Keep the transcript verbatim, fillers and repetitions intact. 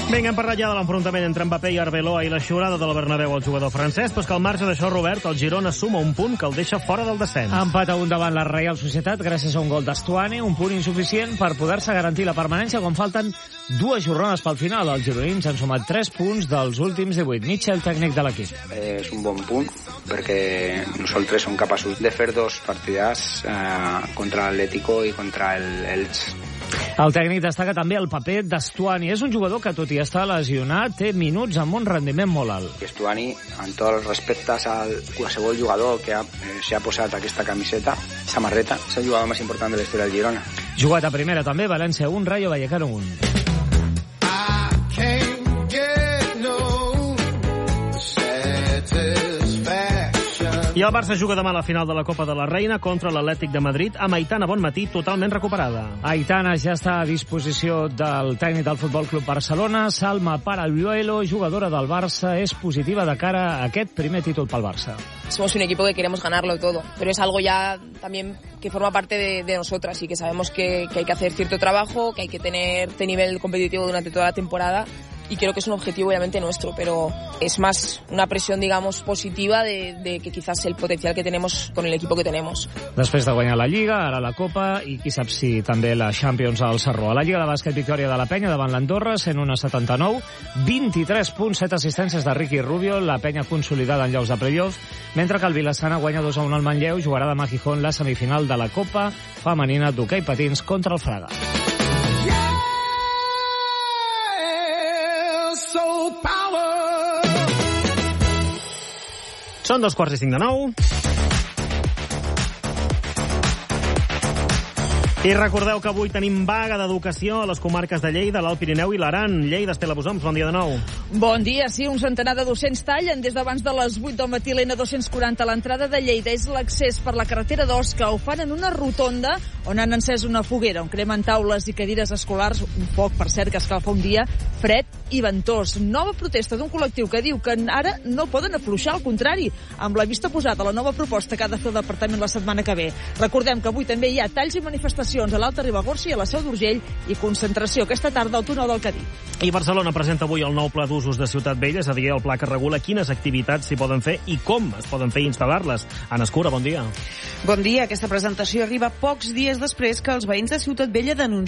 Vinga, hem parlat ja de l'enfrontament entre Mbappé i Arbeloa i la xiulada del Bernabéu al jugador francès, però és que al marge d'això, Robert, el Girona suma un punt que el deixa fora del descens. Empat a un davant la Reial Societat gràcies a un gol d'Estuani, un punt insuficient per poder-se garantir la permanència quan falten dues jornades pel final. Els gironins han sumat tres punts dels últims divuit. Mitchell, tècnic de l'equip. És un bon punt perquè nosaltres som capaços de fer dos partidars eh, contra l'Atlético i contra el Elche. El tècnic destaca també el paper d'Estuani. És un jugador que, tot i estar lesionat, té minuts amb un rendiment molt alt. Estuani, en tots els respectes a qualsevol jugador que ha, eh, s'ha posat aquesta camiseta, samarreta, és el jugador més important de la història del Girona. Jugat a primera també, València un, Rayo Vallecano un. I el Barça juga demà a la final de la Copa de la Reina contra l'Atlètic de Madrid amb Aitana Bonmatí totalment recuperada. Aitana ja està a disposició del tècnic del Futbol Club Barcelona. Salma Paralluelo, jugadora del Barça, és positiva de cara a aquest primer títol pel Barça. Somos un equipo que queremos ganarlo todo, pero es algo ya también que forma parte de, de nosotras y que sabemos que, que hay que hacer cierto trabajo, que hay que tener este nivel competitivo durante toda la temporada. Y creo que es un objetivo obviamente nuestro, pero es más una presión, digamos, positiva de, de que quizás el potencial que tenemos con el equipo que tenemos. Després de guanyar la Lliga, ara la Copa i qui sap si també la Champions al Sarró. A la Lliga de bàsquet, victòria de la Penya davant l'Andorra, cent un a setanta-nou, vint-i-tres punts, set assistències de Ricky Rubio, la Penya consolidada en llocs de playoff, mentre que el Vilassana guanya dos a un al Manlleu, jugarà demà a Gijón la semifinal de la Copa femenina d'hoquei patins contra el Fraga. Són dos quarts i cinc de nou. I recordeu que avui tenim vaga d'educació a les comarques de Lleida, l'Alt Pirineu i l'Aran. Lleida, Estela Bosoms, bon dia de nou. Bon dia, sí, un centenar de docents tallen des d'abans de les vuit del matí l'N dos-cents quaranta. L'entrada de Lleida és l'accés per la carretera dos, que ho fan en una rotonda on han encès una foguera, on cremen taules i cadires escolars, un foc, per cert, que escalfa un dia fred i ventós. Nova protesta d'un col·lectiu que diu que ara no poden afluixar, al contrari, amb la vista posada a la nova proposta que ha de fer el departament la setmana que ve. Recordem que avui també hi ha talls i manifestacions a l'Alta Ribagorça i a la Seu d'Urgell i concentració aquesta tarda al túnel del Cadí. I Barcelona presenta avui el nou pla d'usos de Ciutat Vella, és a dir, el pla que regula quines activitats s'hi poden fer i com es poden fer i instal·lar-les. Anna Escura, bon dia. Bon dia. Aquesta presentació arriba pocs dies després que els veïns de Ciutat Vella denuncien